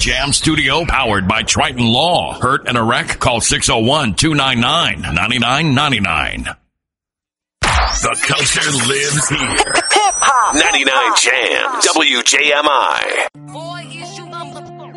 Jam Studio, powered by Triton Law. Hurt and a wreck? Call 601-299-9999. The culture lives here. Hip hop. 99 Jam. WJMI.